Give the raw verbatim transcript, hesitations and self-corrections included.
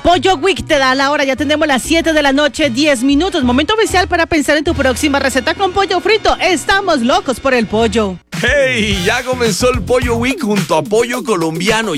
Pollo Week te da la hora, ya tenemos las siete de la noche, diez minutos. Momento oficial para pensar en tu próxima receta con pollo frito. Estamos locos por el pollo. ¡Hey! Ya comenzó el Pollo Week junto a Pollo Colombiano.